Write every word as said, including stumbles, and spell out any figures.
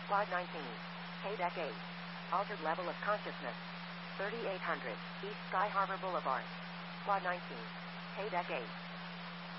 Quad nineteen. K-Deck eight. Altered level of consciousness. thirty-eight hundred. East Sky Harbor Boulevard. Quad nineteen. K-Deck eight.